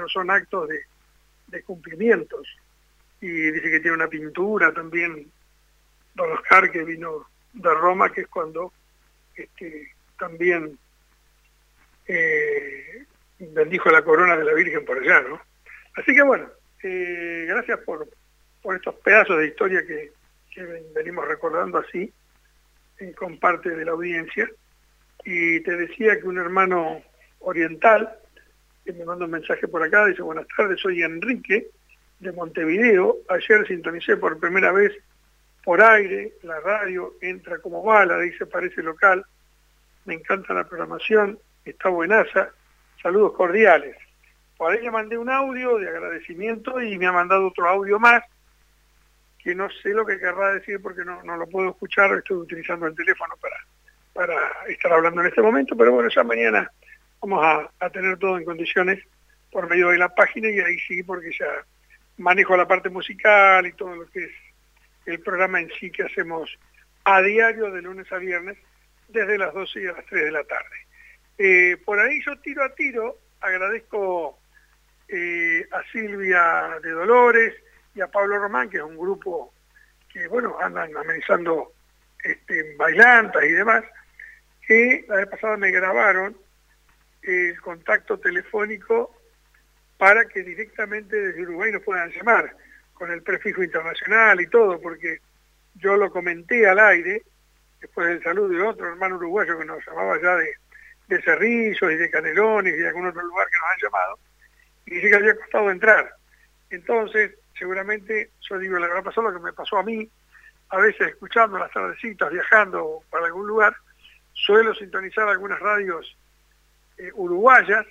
pero son actos de cumplimientos. Y dice que tiene una pintura también, don Oscar, que vino de Roma, que es cuando también bendijo la corona de la Virgen por allá, ¿no? Así que bueno, gracias por estos pedazos de historia que venimos recordando así, con parte de la audiencia. Y te decía que un hermano oriental, que me manda un mensaje por acá, dice: buenas tardes, soy Enrique, de Montevideo. Ayer sintonicé por primera vez por aire, la radio entra como bala, dice, parece local. Me encanta la programación, está buenaza. Saludos cordiales. Por ahí le mandé un audio de agradecimiento y me ha mandado otro audio más, que no sé lo que querrá decir porque no lo puedo escuchar, estoy utilizando el teléfono para estar hablando en este momento, pero bueno, ya mañana vamos a tener todo en condiciones por medio de la página, y ahí sí, porque ya manejo la parte musical y todo lo que es el programa en sí que hacemos a diario de lunes a viernes desde las 12 y a las 3 de la tarde. Por ahí yo tiro a tiro agradezco a Silvia de Dolores y a Pablo Román, que es un grupo que, bueno, andan amenizando bailantas y demás, que la vez pasada me grabaron el contacto telefónico para que directamente desde Uruguay nos puedan llamar, con el prefijo internacional y todo, porque yo lo comenté al aire, después del saludo de otro hermano uruguayo que nos llamaba ya de Cerrillos y de Canelones y de algún otro lugar que nos han llamado, y dice que había costado entrar. Entonces, seguramente, yo digo, la verdad pasó lo que me pasó a mí, a veces escuchando las tardecitas, viajando para algún lugar, suelo sintonizar algunas radios uruguayas.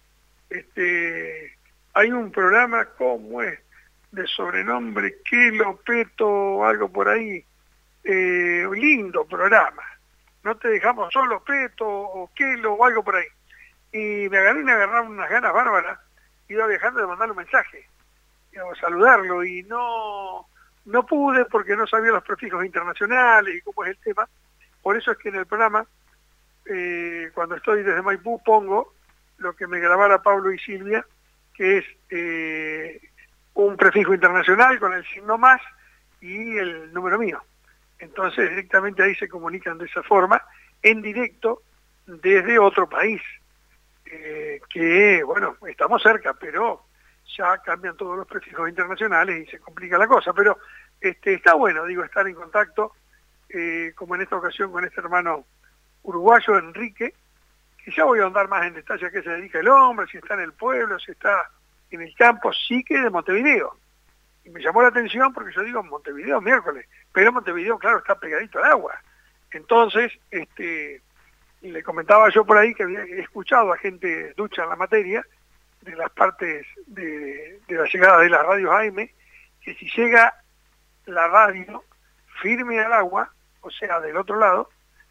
Hay un programa, ¿cómo es?, de sobrenombre Kelo, Peto, o algo por ahí, un lindo programa, no te dejamos solo, Peto, o Kelo, o algo por ahí. Y me agarraron unas ganas bárbaras, iba viajando de mandarle un mensaje, digamos, saludarlo, y no pude porque no sabía los prefijos internacionales y cómo es el tema. Por eso es que en el programa, cuando estoy desde Maipú, pongo lo que me grabara Pablo y Silvia, que es un prefijo internacional con el signo más y el número mío. Entonces directamente ahí se comunican de esa forma, en directo, desde otro país, que, bueno, estamos cerca, pero ya cambian todos los prefijos internacionales y se complica la cosa. Pero está bueno, digo, estar en contacto, como en esta ocasión con este hermano uruguayo, Enrique, que ya voy a ahondar más en detalle a qué se dedica el hombre, si está en el pueblo, si está en el campo, sí, que de Montevideo. Y me llamó la atención porque yo digo Montevideo miércoles, pero Montevideo, claro, está pegadito al agua. Entonces, le comentaba yo por ahí que había escuchado a gente ducha en la materia, de las partes de la llegada de las radios AM, que si llega la radio firme al agua, o sea, del otro lado,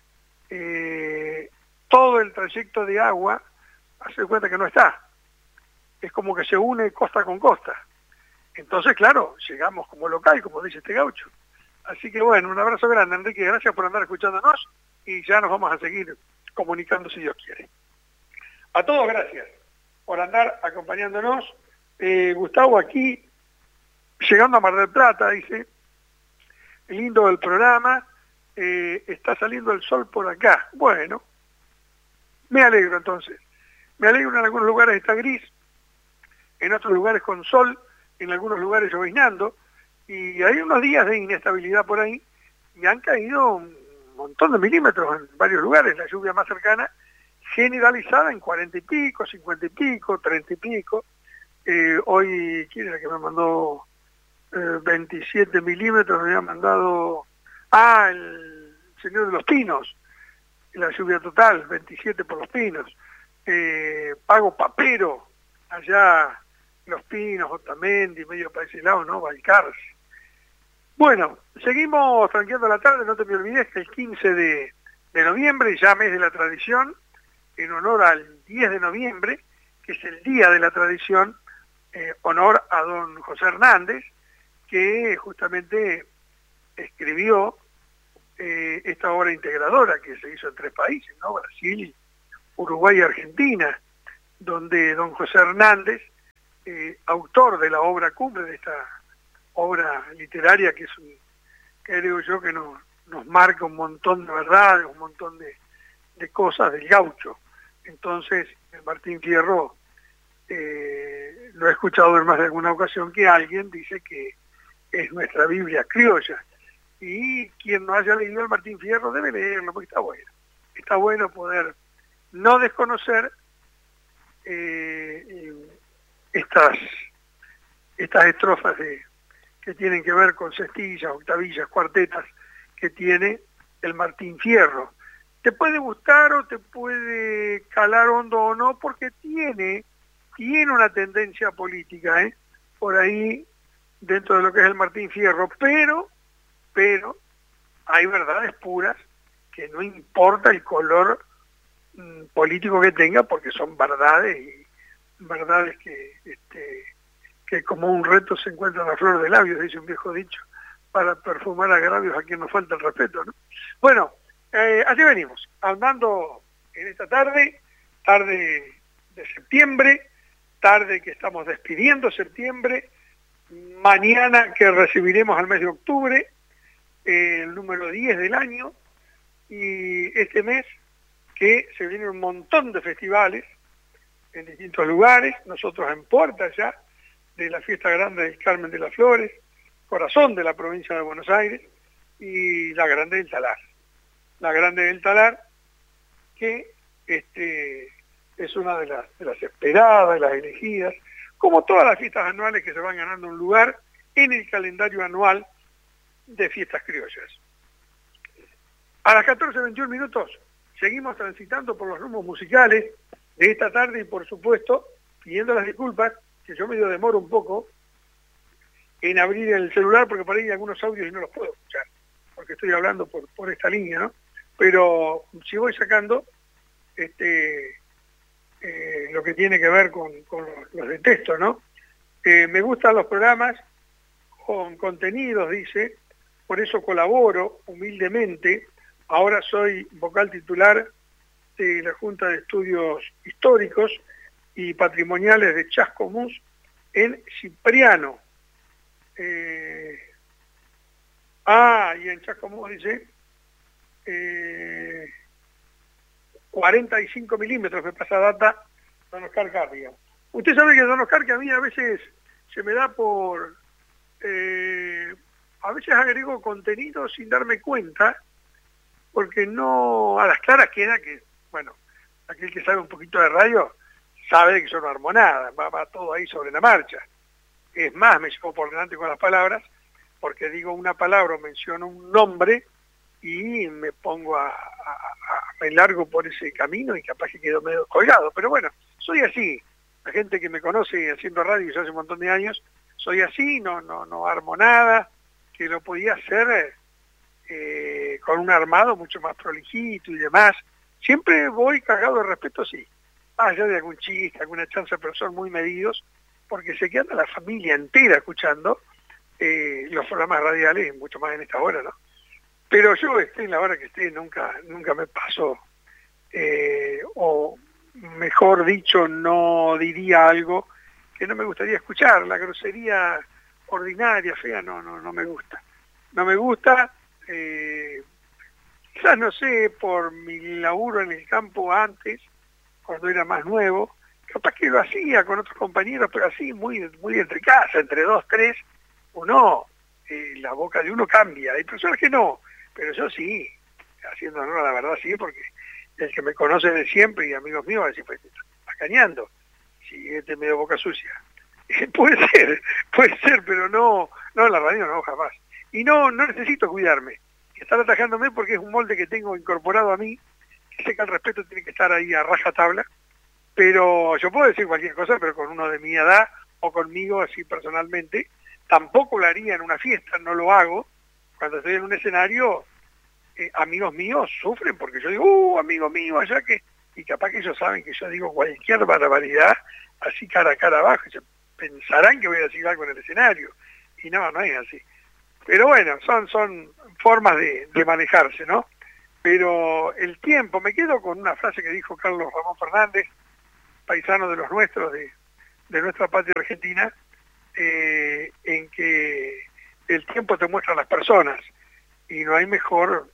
todo el trayecto de agua, hace cuenta que no está. Es como que se une costa con costa. Entonces, claro, llegamos como local, como dice este gaucho. Así que bueno, un abrazo grande, Enrique, gracias por andar escuchándonos, y ya nos vamos a seguir comunicando si Dios quiere. A todos gracias por andar acompañándonos. Gustavo aquí, llegando a Mar del Plata, dice, lindo el programa, está saliendo el sol por acá. Bueno, me alegro entonces. Me alegro, en algunos lugares está gris, en otros lugares con sol, en algunos lugares lloviznando, y hay unos días de inestabilidad por ahí, y han caído un montón de milímetros en varios lugares. La lluvia más cercana, generalizada en 40 y pico, 50 y pico, 30 y pico. Hoy, ¿quién era que me mandó 27 milímetros? Me había mandado, el señor de los Pinos, la lluvia total, 27 por los Pinos. Pago Papero, allá Los Pinos, Otamendi, medio para ese lado, ¿no? Balcarce. Bueno, seguimos tranqueando la tarde. No te me olvides que el 15 de noviembre, ya mes de la tradición, en honor al 10 de noviembre, que es el día de la tradición, honor a don José Hernández, que justamente escribió esta obra integradora que se hizo en 3 países, ¿no? Brasil, Uruguay y Argentina, donde don José Hernández autor de la obra cumbre, de esta obra literaria que creo yo que nos marca un montón de verdades, un montón de cosas del gaucho. Entonces, Martín Fierro, lo he escuchado en más de alguna ocasión que alguien dice que es nuestra Biblia criolla. Y quien no haya leído al Martín Fierro debe leerlo, porque está bueno. Está bueno poder no desconocer estas estrofas que tienen que ver con cestillas, octavillas, cuartetas que tiene el Martín Fierro. Te puede gustar o te puede calar hondo o no, porque tiene una tendencia política, por ahí dentro de lo que es el Martín Fierro, pero hay verdades puras que no importa el color político que tenga, porque son verdades que como un reto se encuentran a flor de labios, dice un viejo dicho, para perfumar agravios a quien nos falta el respeto, ¿no? Bueno, así venimos, andando en esta tarde de septiembre, tarde que estamos despidiendo septiembre, mañana que recibiremos al mes de octubre, el número 10 del año, y este mes que se viene un montón de festivales en distintos lugares, nosotros en puerta ya de la fiesta grande del Carmen de las Flores, corazón de la provincia de Buenos Aires, y la Grande del Talar. La Grande del Talar, que es una de las esperadas, de las elegidas, como todas las fiestas anuales que se van ganando un lugar en el calendario anual de fiestas criollas. A las 14:21 minutos seguimos transitando por los rumbos musicales de esta tarde y, por supuesto, pidiendo las disculpas, que yo medio demoro un poco en abrir el celular porque por ahí hay algunos audios y no los puedo escuchar, porque estoy hablando por esta línea, ¿no? Pero si voy sacando lo que tiene que ver con los de texto, ¿no? Me gustan los programas con contenidos, dice, por eso colaboro humildemente. Ahora soy vocal titular de la Junta de Estudios Históricos y Patrimoniales de Chascomús en Cipriano. Y en Chascomús dice 45 milímetros, me pasa data Don Oscar Carria. Usted sabe que Don Oscar, que a mí a veces se me da por... a veces agrego contenido sin darme cuenta, porque no a las claras queda que, bueno, aquel que sabe un poquito de radio sabe que yo no armo nada, va todo ahí sobre la marcha. Es más, me llevo por delante con las palabras, porque digo una palabra o menciono un nombre y me pongo me largo por ese camino y capaz que quedo medio colgado. Pero bueno, soy así. La gente que me conoce haciendo radio ya hace un montón de años, soy así, no armo nada, que lo podía hacer con un armado mucho más prolijito y demás. Siempre voy cargado de respeto, sí. Más allá de algún chiste, alguna chance, pero son muy medidos, porque se queda la familia entera escuchando los programas radiales, mucho más en esta hora, ¿no? Pero yo esté en la hora que esté, nunca me paso, o mejor dicho, no diría algo que no me gustaría escuchar. La grosería ordinaria, fea, no me gusta. No me gusta, quizás no sé, por mi laburo en el campo antes, cuando era más nuevo, capaz que lo hacía con otros compañeros, pero así muy entre casa, entre 2, 3, uno, la boca de uno cambia. Hay personas que no, pero yo sí, haciendo honor a la verdad sí, porque el que me conoce de siempre y amigos míos va a decir, pues está cañando, si medio boca sucia. Puede ser, pero no en la radio no, jamás. Y no necesito cuidarme, estar atajándome, porque es un molde que tengo incorporado a mí, que sé que el respeto tiene que estar ahí a rajatabla, pero yo puedo decir cualquier cosa, pero con uno de mi edad o conmigo así personalmente, tampoco lo haría en una fiesta, no lo hago. Cuando estoy en un escenario, amigos míos sufren porque yo digo, amigo mío, allá que... Y capaz que ellos saben que yo digo cualquier barbaridad, así cara a cara abajo, y pensarán que voy a decir algo en el escenario. Y no es así. Pero bueno, son formas de manejarse, ¿no? Pero el tiempo, me quedo con una frase que dijo Carlos Ramón Fernández, paisano de los nuestros, de de nuestra patria argentina, en que el tiempo te muestra a las personas y no hay mejor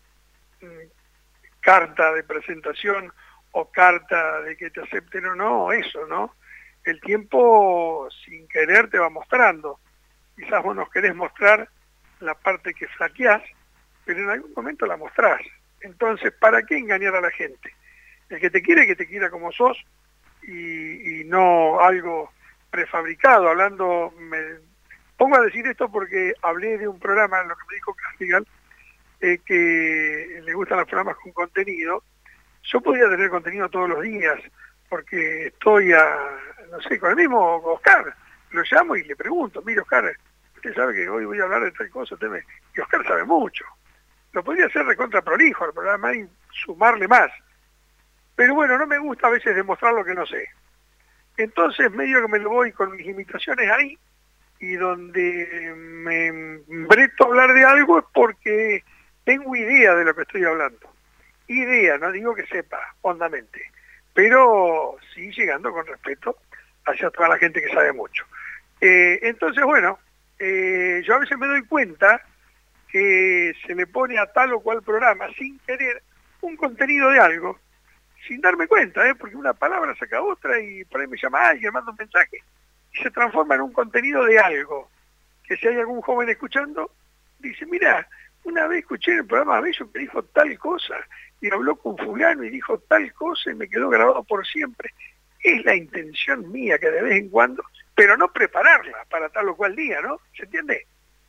carta de presentación o carta de que te acepten o no, eso, ¿no? El tiempo sin querer te va mostrando. Quizás vos nos querés mostrar la parte que flaqueás, pero en algún momento la mostrás. Entonces, ¿para qué engañar a la gente? El que te quiera como sos y no algo prefabricado. Hablando, me pongo a decir esto porque hablé de un programa, lo que me dijo Castigal, que le gustan los programas con contenido. Yo podría tener contenido todos los días, porque estoy no sé, con el mismo Oscar, lo llamo y le pregunto, mire Oscar, usted sabe que hoy voy a hablar de tal cosa, y Oscar sabe mucho. Lo podría hacer recontra prolijo al programa y sumarle más. Pero bueno, no me gusta a veces demostrar lo que no sé. Entonces medio que me lo voy con mis limitaciones ahí, y donde me breto a hablar de algo es porque tengo idea de lo que estoy hablando. Idea, no digo que sepa hondamente, pero sí llegando con respeto hacia toda la gente que sabe mucho. Entonces, bueno, yo a veces me doy cuenta que se le pone a tal o cual programa sin querer un contenido de algo, sin darme cuenta, porque una palabra saca otra y por ahí me llama alguien, manda un mensaje y se transforma en un contenido de algo, que si hay algún joven escuchando, dice, mira, una vez escuché en el programa Bello que dijo tal cosa y habló con fulano y dijo tal cosa y me quedó grabado por siempre. Es la intención mía que de vez en cuando, pero no prepararla para tal o cual día, ¿no? ¿Se entiende?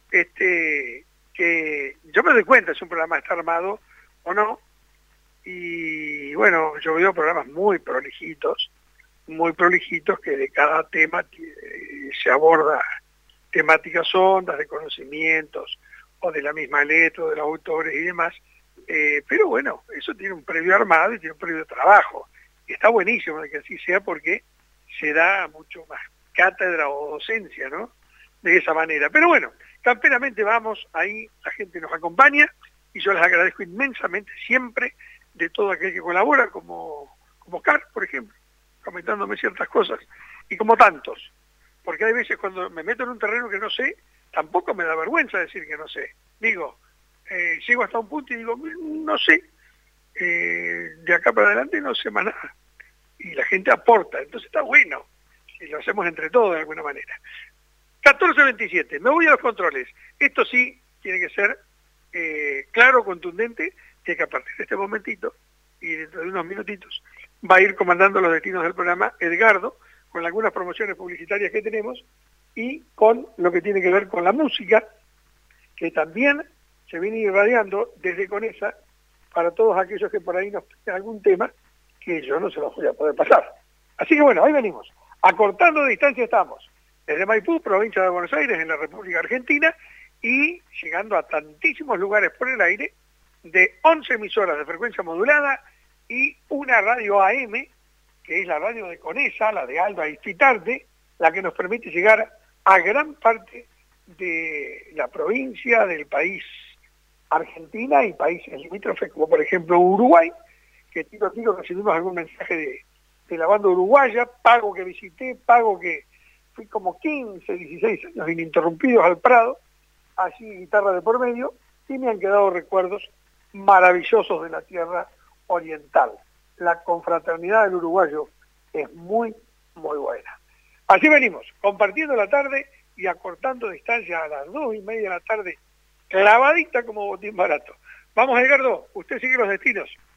Que yo me doy cuenta si un programa está armado o no, y bueno, yo veo programas muy prolijitos que de cada tema se aborda temáticas hondas de conocimientos o de la misma letra, de los autores y demás, pero bueno, eso tiene un previo armado y tiene un previo trabajo, y está buenísimo de que así sea porque se da mucho más cátedra o docencia, ¿no? De esa manera. Pero bueno, camperamente vamos, ahí la gente nos acompaña y yo les agradezco inmensamente siempre de todo aquel que colabora, como Oscar, por ejemplo, comentándome ciertas cosas, y como tantos, porque hay veces cuando me meto en un terreno que no sé, tampoco me da vergüenza decir que no sé. Digo, llego hasta un punto y digo, no sé, de acá para adelante no sé más nada. Y la gente aporta, entonces está bueno, y lo hacemos entre todos de alguna manera. 14:27, me voy a los controles. Esto sí tiene que ser claro, contundente, que a partir de este momentito y dentro de unos minutitos va a ir comandando los destinos del programa Edgardo, con algunas promociones publicitarias que tenemos y con lo que tiene que ver con la música, que también se viene irradiando desde Conesa para todos aquellos que por ahí nos piden algún tema que yo no se los voy a poder pasar. Así que bueno, ahí venimos. Acortando distancia estamos desde Maipú, provincia de Buenos Aires, en la República Argentina, y llegando a tantísimos lugares por el aire, de 11 emisoras de frecuencia modulada y una radio AM, que es la radio de Conesa, la de Alba Istitarte, la que nos permite llegar a gran parte de la provincia, del país Argentina y países limítrofes, como por ejemplo Uruguay, que tiro a tiro recibimos algún mensaje de la banda uruguaya, pago que visité, pago que fui como 15, 16 años ininterrumpidos al Prado, así guitarra de por medio, y me han quedado recuerdos maravillosos de la tierra oriental. La confraternidad del uruguayo es muy, muy buena. Así venimos, compartiendo la tarde y acortando distancia a las 2:30 de la tarde, clavadita como botín barato. Vamos, Edgardo, usted sigue los destinos.